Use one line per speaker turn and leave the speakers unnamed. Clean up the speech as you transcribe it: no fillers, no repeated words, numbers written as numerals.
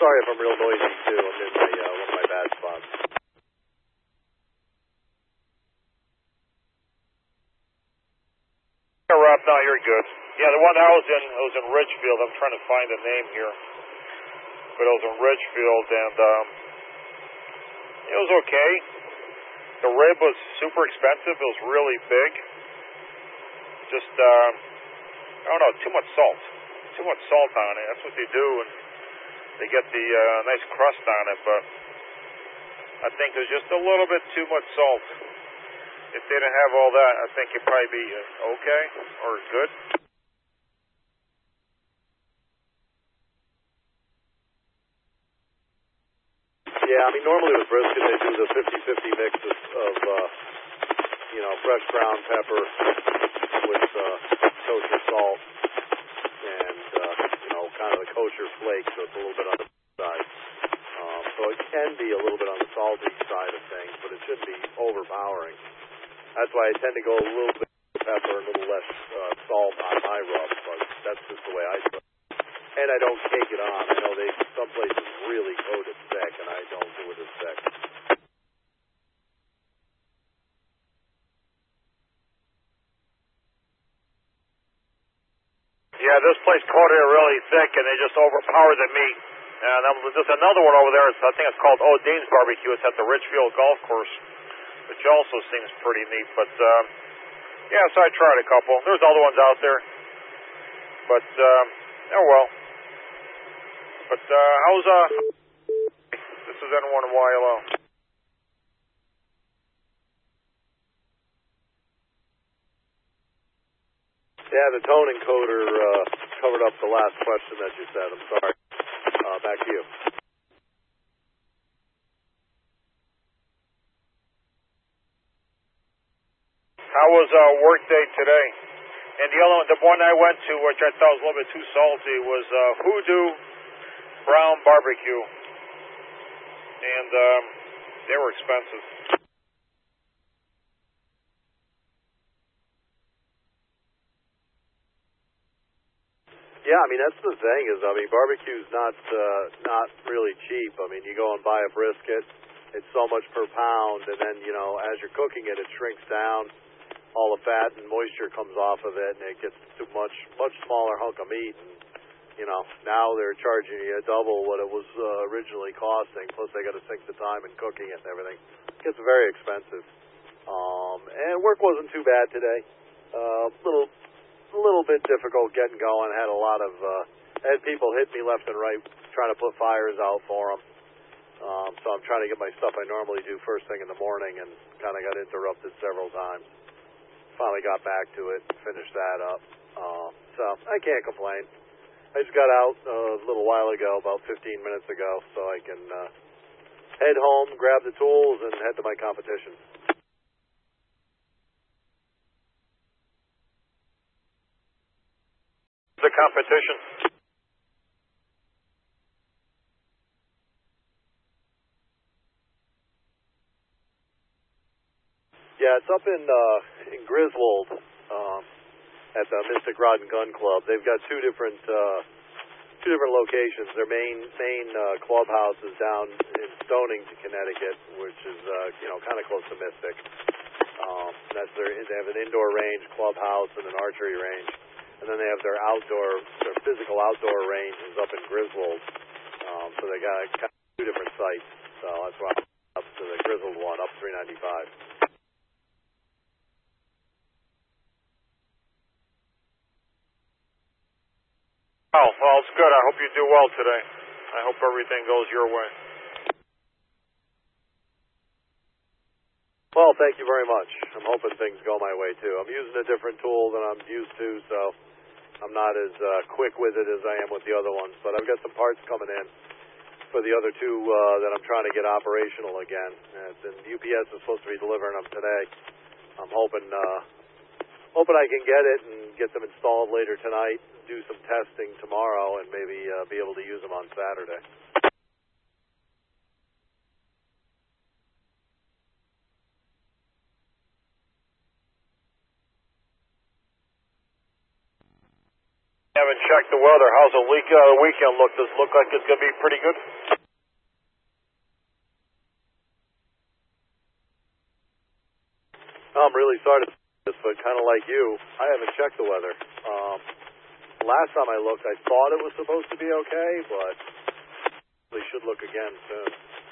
sorry if I'm real noisy, too. I'm in one of my bad spots.
Yeah, Rob, no, you're good. Yeah, the one I was in Ridgefield. I'm trying to find the name here. But I was in Ridgefield, and it was okay. The rib was super expensive. It was really big. Just, I don't know, too much salt. Too much salt on it. That's what they do, and they get the nice crust on it, but I think there's just a little bit too much salt. If they didn't have all that, I think it'd probably be okay or good.
Yeah, I mean, normally with brisket, they do the 50-50 mix of fresh ground pepper with kosher salt and, kind of the kosher flake, so it's a little bit on the side. So it can be a little bit on the salty side of things, but it shouldn't be overpowering. That's why I tend to go a little bit pepper, a little less salt on my rub, but that's just the way I do it. And I don't cake it on. I know some places really coat it thick, and I don't do it as thick.
Yeah, this place coated it really thick, and they just overpowered the meat. And there's another one over there. I think it's called O'Dean's Barbecue. It's at the Ridgefield Golf Course, which also seems pretty neat. But, yeah, so I tried a couple. There's other ones out there. But, oh well. But, how's, this is N1YLO.
Yeah, the tone encoder covered up the last question that you said. I'm sorry. Back to you.
How was work day today? And the one I went to, which I thought was a little bit too salty, was Hoodoo Brown Barbecue. And they were expensive.
Yeah, I mean, that's the thing barbecue's not really cheap. I mean, you go and buy a brisket, it's so much per pound, and then, as you're cooking it, it shrinks down. All the fat and moisture comes off of it, and it gets to much smaller hunk of meat. And, now they're charging you double what it was originally costing, plus they got to sink the time in cooking it and everything. It gets very expensive. And work wasn't too bad today. A little bit difficult getting going. Had people hit me left and right trying to put fires out for them. So I'm trying to get my stuff I normally do first thing in the morning, and kind of got interrupted several times. Finally got back to it, finished that up. So I can't complain. I just got out a little while ago, about 15 minutes ago, so I can head home, grab the tools, and head to my competition.
The competition.
Yeah, it's up in Griswold at the Mystic Rod and Gun Club. They've got two different locations. Their main clubhouse is down in Stonington, Connecticut, which is kind of close to Mystic. They have an indoor range, clubhouse, and an archery range. And then they have their physical outdoor range is up in Griswold. So they got kind of two different sites. So that's why I'm up to the Griswold one, up 395.
Oh, well, it's good. I hope you do well today. I hope everything goes your way.
Well, thank you very much. I'm hoping things go my way, too. I'm using a different tool than I'm used to, so I'm not as quick with it as I am with the other ones. But I've got some parts coming in for the other two that I'm trying to get operational again. And UPS is supposed to be delivering them today. I'm hoping I can get it and get them installed later tonight, do some testing tomorrow, and maybe be able to use them on Saturday.
Haven't check the weather. How's the weekend look? Does it look like it's going to be pretty good?
I'm really sorry to say this, but kind of like you, I haven't checked the weather. Last time I looked, I thought it was supposed to be okay, but we should look again soon.